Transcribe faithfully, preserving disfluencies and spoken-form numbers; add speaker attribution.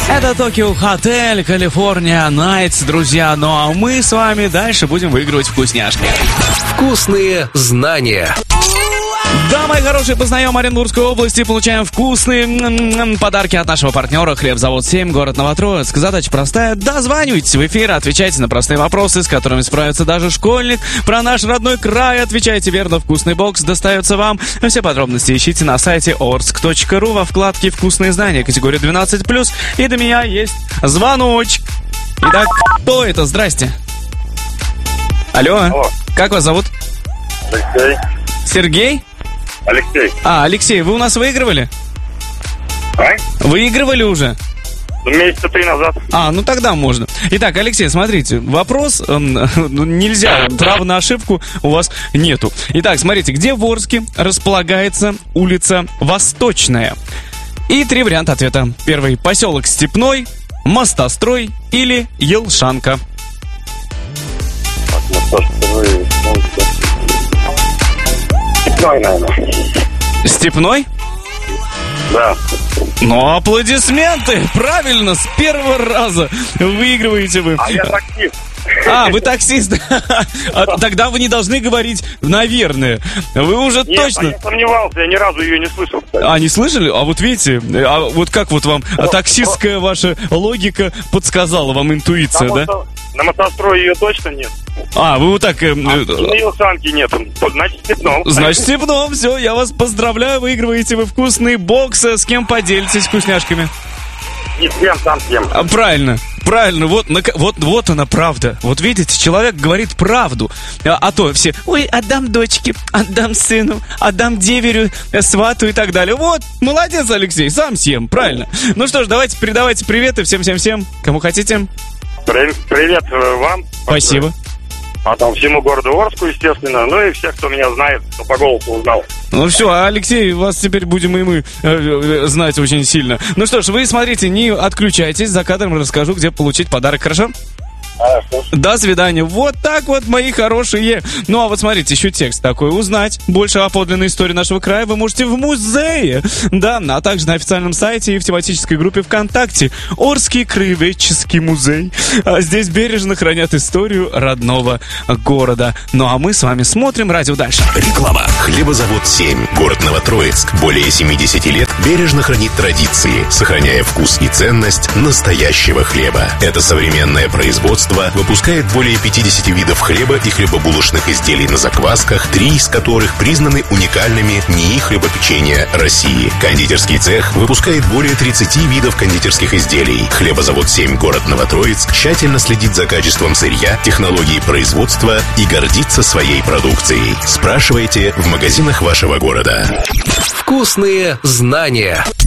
Speaker 1: Это Tokyo Hotel, California Nights, друзья. Ну а мы с вами дальше будем выигрывать вкусняшки.
Speaker 2: Вкусные знания.
Speaker 1: Да, мои хорошие, познаем Оренбургской области, получаем вкусные м-м-м, подарки от нашего партнера Хлебзавод семь, город Новотроицк. Задача простая. Дозванивайтесь в эфир, отвечайте на простые вопросы, с которыми справится даже школьник. Про наш родной край отвечайте верно, вкусный бокс достается вам. Все подробности ищите на сайте орск точка ру во вкладке «Вкусные знания», категория двенадцать плюс. И до меня есть звоночек. Итак, кто это? Здрасте. Алло.
Speaker 3: Алло.
Speaker 1: Как вас зовут?
Speaker 3: Алексей.
Speaker 1: Сергей?
Speaker 3: Алексей.
Speaker 1: А, Алексей, вы у нас выигрывали?
Speaker 3: А?
Speaker 1: Выигрывали уже?
Speaker 3: Месяца три назад.
Speaker 1: А, ну тогда можно. Итак, Алексей, смотрите, вопрос, э, нельзя, права на ошибку у вас нету. Итак, смотрите, где в Орске располагается улица Восточная? И три варианта ответа. Первый: поселок Степной, Мостострой или Елшанка.
Speaker 3: Степной, наверное.
Speaker 1: Степной?
Speaker 3: Да.
Speaker 1: Ну, аплодисменты! Правильно, с первого раза выигрываете вы.
Speaker 3: А я таксист.
Speaker 1: А, вы таксист. А, тогда вы не должны говорить «наверное». Вы уже
Speaker 3: Нет,
Speaker 1: точно...
Speaker 3: а я сомневался, я ни разу ее не слышал, кстати.
Speaker 1: А, не слышали? А вот видите, а вот как вот вам таксистская ваша логика подсказала, вам интуиция, да?
Speaker 3: На Мотострое ее точно нет.
Speaker 1: А, вы вот так... Э,
Speaker 3: а, на Елшанке нет, значит, Степном.
Speaker 1: Значит, Степном, все, я вас поздравляю, выигрываете вы вкусный бокс. С кем поделитесь вкусняшками?
Speaker 3: Не с кем, сам с кем.
Speaker 1: А, правильно, правильно, вот, вот, вот она правда. Вот видите, человек говорит правду. А, а то все, ой, отдам дочке, отдам сыну, отдам деверю, свату и так далее. Вот, молодец, Алексей, сам съем, правильно. Ну что ж, давайте передавайте приветы всем-всем-всем, кому хотите.
Speaker 3: Привет вам.
Speaker 1: Спасибо.
Speaker 3: Потом всему городу Орску, естественно. Ну и всех, кто меня знает, кто по голосу узнал.
Speaker 1: Ну все, Алексей, вас теперь будем и мы э, знать очень сильно. Ну что ж, вы смотрите, не отключайтесь. За кадром расскажу, где получить подарок, хорошо?
Speaker 3: А,
Speaker 1: До свидания. Вот так вот, мои хорошие. Ну, а вот смотрите, еще текст такой. Узнать больше о подлинной истории нашего края вы можете в музее. Да, а также на официальном сайте и в тематической группе ВКонтакте Орский краеведческий музей. А здесь бережно хранят историю родного города. Ну, а мы с вами смотрим радио дальше.
Speaker 2: Реклама. Хлебозавод семь, город Новотроицк. Более семьдесят лет бережно хранит традиции, сохраняя вкус и ценность настоящего хлеба. Это современное производство выпускает более пятьдесят видов хлеба и хлебобулочных изделий на заквасках, три из которых признаны уникальными НИИ хлебопечения России. Кондитерский цех выпускает более тридцати видов кондитерских изделий. Хлебозавод семь, город Новотроицк, тщательно следит за качеством сырья, технологией производства и гордится своей продукцией. Спрашивайте в магазинах вашего города. Вкусные знания.